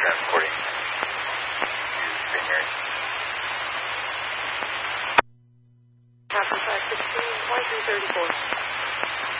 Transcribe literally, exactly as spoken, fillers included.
transporting to Saint Mary. Captain five sixteen, one three thirty-four.